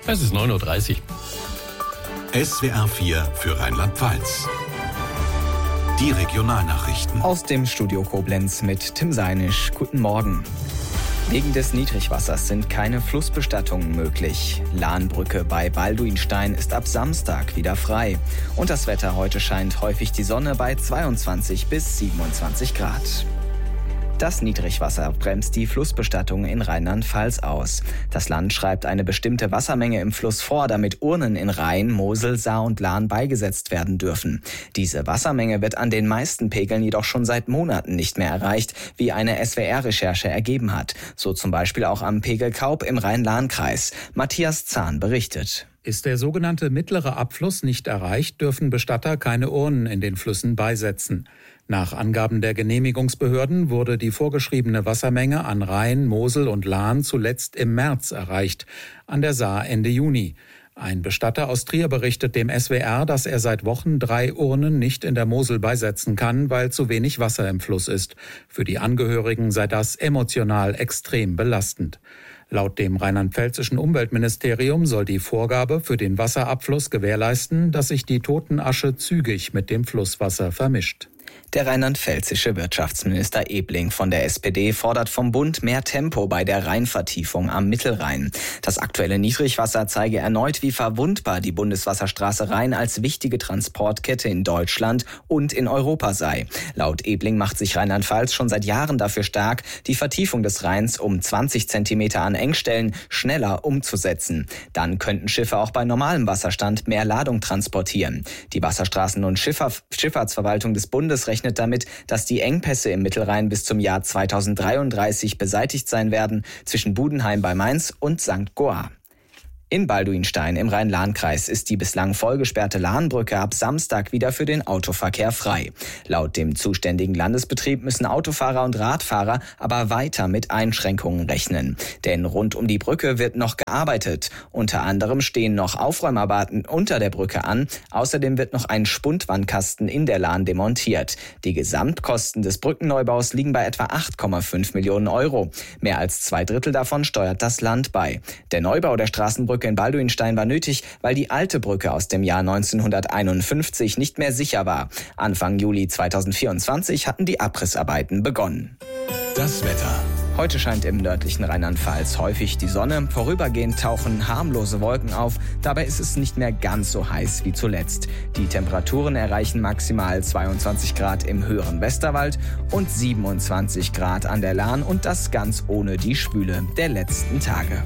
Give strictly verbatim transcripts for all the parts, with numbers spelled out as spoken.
Es ist neun Uhr dreißig. S W R vier für Rheinland-Pfalz. Die Regionalnachrichten. Aus dem Studio Koblenz mit Tim Seinisch. Guten Morgen. Wegen des Niedrigwassers sind keine Flussbestattungen möglich. Lahnbrücke bei Balduinstein ist ab Samstag wieder frei. Und das Wetter: heute scheint häufig die Sonne bei zweiundzwanzig bis siebenundzwanzig Grad. Das Niedrigwasser bremst die Flussbestattung in Rheinland-Pfalz aus. Das Land schreibt eine bestimmte Wassermenge im Fluss vor, damit Urnen in Rhein, Mosel, Saar und Lahn beigesetzt werden dürfen. Diese Wassermenge wird an den meisten Pegeln jedoch schon seit Monaten nicht mehr erreicht, wie eine S W R-Recherche ergeben hat. So zum Beispiel auch am Pegel Kaub im Rhein-Lahn-Kreis. Matthias Zahn berichtet. Ist der sogenannte mittlere Abfluss nicht erreicht, dürfen Bestatter keine Urnen in den Flüssen beisetzen. Nach Angaben der Genehmigungsbehörden wurde die vorgeschriebene Wassermenge an Rhein, Mosel und Lahn zuletzt im März erreicht, an der Saar Ende Juni. Ein Bestatter aus Trier berichtet dem S W R, dass er seit Wochen drei Urnen nicht in der Mosel beisetzen kann, weil zu wenig Wasser im Fluss ist. Für die Angehörigen sei das emotional extrem belastend. Laut dem rheinland-pfälzischen Umweltministerium soll die Vorgabe für den Wasserabfluss gewährleisten, dass sich die Totenasche zügig mit dem Flusswasser vermischt. Der rheinland-pfälzische Wirtschaftsminister Ebling von der S P D fordert vom Bund mehr Tempo bei der Rheinvertiefung am Mittelrhein. Das aktuelle Niedrigwasser zeige erneut, wie verwundbar die Bundeswasserstraße Rhein als wichtige Transportkette in Deutschland und in Europa sei. Laut Ebling macht sich Rheinland-Pfalz schon seit Jahren dafür stark, die Vertiefung des Rheins um zwanzig Zentimeter an Engstellen schneller umzusetzen. Dann könnten Schiffe auch bei normalem Wasserstand mehr Ladung transportieren. Die Wasserstraßen- und Schiffer- Schifffahrtsverwaltung des Bundes rechnet damit, dass die Engpässe im Mittelrhein bis zum Jahr zweitausenddreiunddreißig beseitigt sein werden, zwischen Budenheim bei Mainz und Sankt Goar. In Balduinstein im Rhein-Lahn-Kreis ist die bislang vollgesperrte Lahnbrücke ab Samstag wieder für den Autoverkehr frei. Laut dem zuständigen Landesbetrieb müssen Autofahrer und Radfahrer aber weiter mit Einschränkungen rechnen. Denn rund um die Brücke wird noch gearbeitet. Unter anderem stehen noch Aufräumarbeiten unter der Brücke an. Außerdem wird noch ein Spundwandkasten in der Lahn demontiert. Die Gesamtkosten des Brückenneubaus liegen bei etwa acht Komma fünf Millionen Euro. Mehr als zwei Drittel davon steuert das Land bei. Der Neubau der Straßenbrücke in Balduinstein war nötig, weil die alte Brücke aus dem Jahr neunzehnhunderteinundfünfzig nicht mehr sicher war. Anfang Juli zweitausendvierundzwanzig hatten die Abrissarbeiten begonnen. Das Wetter. Heute scheint im nördlichen Rheinland-Pfalz häufig die Sonne. Vorübergehend tauchen harmlose Wolken auf. Dabei ist es nicht mehr ganz so heiß wie zuletzt. Die Temperaturen erreichen maximal zweiundzwanzig Grad im höheren Westerwald und siebenundzwanzig Grad an der Lahn, und das ganz ohne die Schwüle der letzten Tage.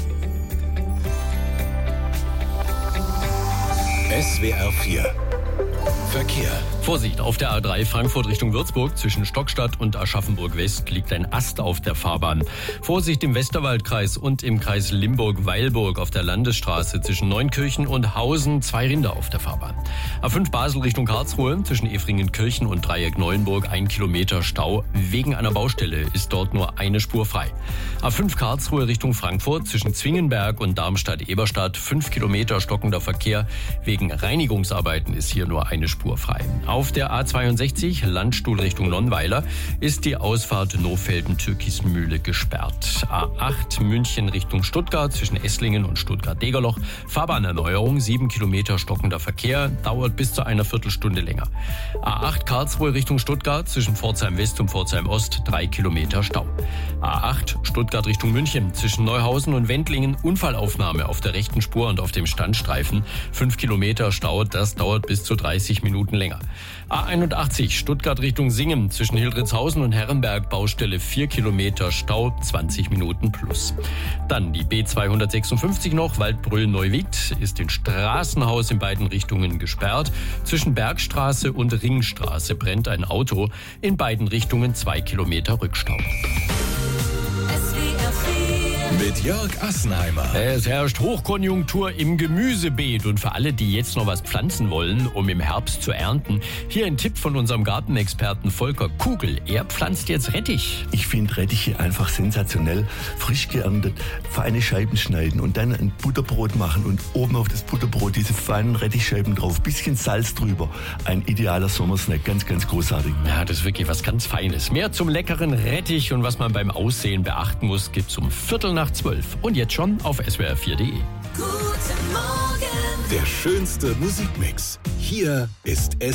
S W R vier Verkehr. Vorsicht, auf der A drei Frankfurt Richtung Würzburg zwischen Stockstadt und Aschaffenburg West liegt ein Ast auf der Fahrbahn. Vorsicht im Westerwaldkreis und im Kreis Limburg-Weilburg auf der Landesstraße zwischen Neunkirchen und Hausen zwei Rinder auf der Fahrbahn. A fünf Basel Richtung Karlsruhe zwischen Efringenkirchen und Dreieck Neuenburg ein Kilometer Stau. Wegen einer Baustelle ist dort nur eine Spur frei. A fünf Karlsruhe Richtung Frankfurt zwischen Zwingenberg und Darmstadt-Eberstadt fünf Kilometer stockender Verkehr. Wegen Reinigungsarbeiten ist hier nur eine Spur frei. Auf der A zweiundsechzig Landstuhl Richtung Nonnweiler ist die Ausfahrt Nohfelden-Türkismühle gesperrt. A acht München Richtung Stuttgart zwischen Esslingen und Stuttgart-Degerloch. Fahrbahnerneuerung, sieben Kilometer stockender Verkehr, dauert bis zu einer Viertelstunde länger. A acht Karlsruhe Richtung Stuttgart zwischen Pforzheim West und Pforzheim Ost, drei Kilometer Stau. A acht Stuttgart Richtung München zwischen Neuhausen und Wendlingen, Unfallaufnahme auf der rechten Spur und auf dem Standstreifen, fünf Kilometer Stau, das dauert bis zu dreißig Minuten länger. A einundachtzig Stuttgart Richtung Singen zwischen Hildritzhausen und Herrenberg, Baustelle vier Kilometer Stau, zwanzig Minuten plus. Dann die B zweihundertsechsundfünfzig noch, Waldbröl-Neuwied ist in Straßenhaus in beiden Richtungen gesperrt. Zwischen Bergstraße und Ringstraße brennt ein Auto, in beiden Richtungen zwei Kilometer Rückstau. Mit Jörg Assenheimer. Es herrscht Hochkonjunktur im Gemüsebeet, und für alle, die jetzt noch was pflanzen wollen, um im Herbst zu ernten, hier ein Tipp von unserem Gartenexperten Volker Kugel. Er pflanzt jetzt Rettich. Ich finde Rettiche einfach sensationell. Frisch geerntet, feine Scheiben schneiden und dann ein Butterbrot machen und oben auf das Butterbrot diese feinen Rettichscheiben drauf, bisschen Salz drüber. Ein idealer Sommersnack, ganz, ganz großartig. Ja, das ist wirklich was ganz Feines. Mehr zum leckeren Rettich und was man beim Aussehen beachten muss, gibt's um Viertel nach zwölf. Und jetzt schon auf S W R vier punkt de. Der schönste Musikmix. Hier ist S